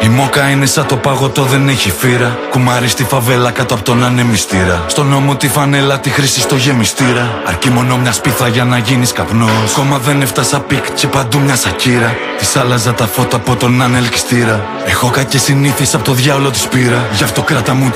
Η μόκα είναι σαν το παγωτό, δεν έχει φύρα. Κουμάρι στη φαβέλα κάτω από τον ανεμιστήρα. Στο νόμο τη φανέλα τη χρήση στο γεμιστήρα. Αρκεί μόνο μια σπίθα για να γίνεις καπνός. Κόμμα δεν έφτασα πικ και παντού μια σακύρα. Της άλλαζα τα φώτα από τον ανελκυστήρα. Έχω κακές συνήθειες από το διάολο της πήρα. Γι' αυτό κράτα μου το